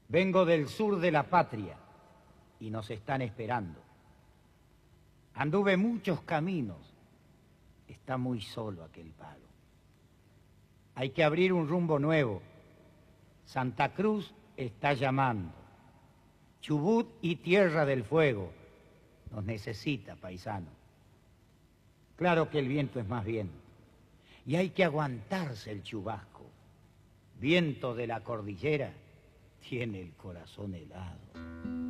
Vengo del sur de la patria y nos están esperando. Anduve muchos caminos. Está muy solo aquel palo. Hay que abrir un rumbo nuevo. Santa Cruz está llamando. Chubut y Tierra del Fuego nos necesita, paisano. Claro que el viento es más viento y hay que aguantarse el chubasco. Viento de la cordillera tiene el corazón helado.